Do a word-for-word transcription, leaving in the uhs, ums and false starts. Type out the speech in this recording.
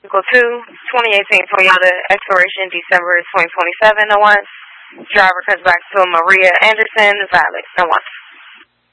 Vehicle two, twenty eighteen Toyota, expiration December twenty twenty-seven, no one. Driver comes back to Maria Anderson, valid, no one.